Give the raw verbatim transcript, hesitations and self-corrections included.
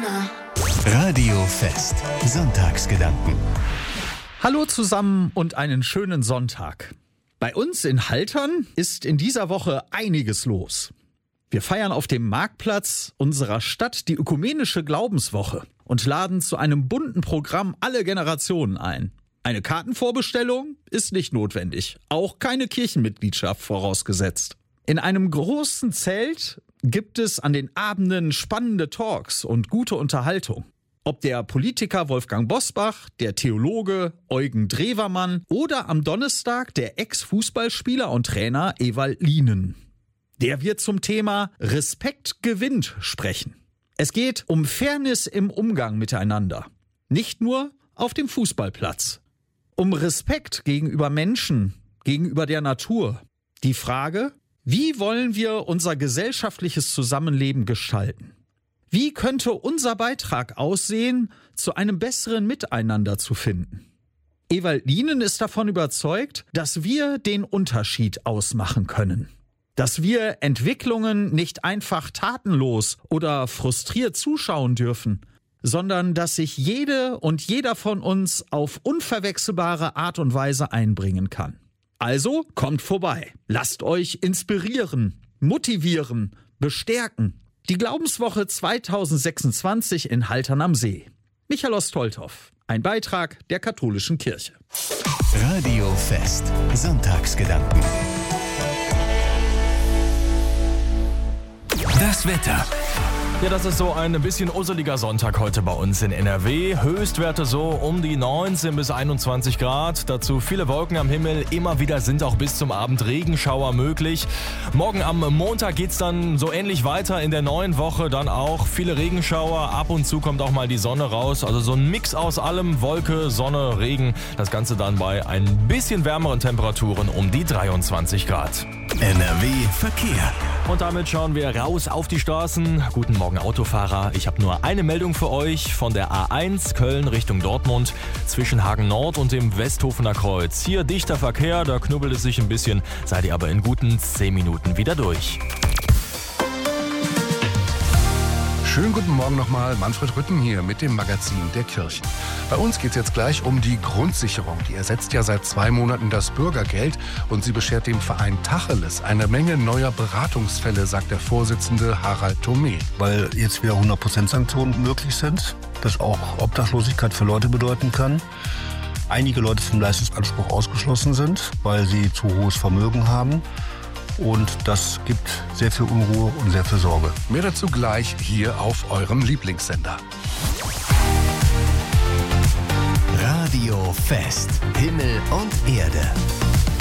Antenne. Radio Fest. Sonntagsgedanken. Hallo zusammen und einen schönen Sonntag. Bei uns in Haltern ist in dieser Woche einiges los. Wir feiern auf dem Marktplatz unserer Stadt die ökumenische Glaubenswoche und laden zu einem bunten Programm alle Generationen ein. Eine Kartenvorbestellung ist nicht notwendig, auch keine Kirchenmitgliedschaft vorausgesetzt. In einem großen Zelt gibt es an den Abenden spannende Talks und gute Unterhaltung. Ob der Politiker Wolfgang Bosbach, der Theologe Eugen Drewermann oder am Donnerstag der Ex-Fußballspieler und Trainer Ewald Lienen. Der wird zum Thema Respekt gewinnt sprechen. Es geht um Fairness im Umgang miteinander. Nicht nur auf dem Fußballplatz. Um Respekt gegenüber Menschen, gegenüber der Natur. Die Frage: Wie wollen wir unser gesellschaftliches Zusammenleben gestalten? Wie könnte unser Beitrag aussehen, zu einem besseren Miteinander zu finden? Ewald Lienen ist davon überzeugt, dass wir den Unterschied ausmachen können. Dass wir Entwicklungen nicht einfach tatenlos oder frustriert zuschauen dürfen, sondern dass sich jede und jeder von uns auf unverwechselbare Art und Weise einbringen kann. Also kommt vorbei, lasst euch inspirieren, motivieren, bestärken. Die Glaubenswoche zweitausendsechsundzwanzig in Haltern am See. Michael Ostolthoff, ein Beitrag der katholischen Kirche. Radio Fest. Sonntagsgedanken. Das Wetter. Ja, das ist so ein bisschen usseliger Sonntag heute bei uns in N R W. Höchstwerte so um die neunzehn bis einundzwanzig Grad. Dazu viele Wolken am Himmel. Immer wieder sind auch bis zum Abend Regenschauer möglich. Morgen am Montag geht's dann so ähnlich weiter in der neuen Woche. Dann auch viele Regenschauer. Ab und zu kommt auch mal die Sonne raus. Also so ein Mix aus allem. Wolke, Sonne, Regen. Das Ganze dann bei ein bisschen wärmeren Temperaturen um die dreiundzwanzig Grad. N R W Verkehr. Und damit schauen wir raus auf die Straßen. Guten Morgen Autofahrer. Ich habe nur eine Meldung für euch von der A eins Köln Richtung Dortmund zwischen Hagen Nord und dem Westhofener Kreuz. Hier dichter Verkehr, da knubbelt es sich ein bisschen, seid ihr aber in guten zehn Minuten wieder durch. Schönen guten Morgen nochmal, Manfred Rütten hier mit dem Magazin der Kirchen. Bei uns geht es jetzt gleich um die Grundsicherung. Die ersetzt ja seit zwei Monaten das Bürgergeld und sie beschert dem Verein Tacheles eine Menge neuer Beratungsfälle, sagt der Vorsitzende Harald Thomé. Weil jetzt wieder hundert Prozent Sanktionen möglich sind, das auch Obdachlosigkeit für Leute bedeuten kann. Einige Leute vom Leistungsanspruch ausgeschlossen sind, weil sie zu hohes Vermögen haben. Und das gibt sehr viel Unruhe und sehr viel Sorge. Mehr dazu gleich hier auf eurem Lieblingssender. Radio Fest. Himmel und Erde.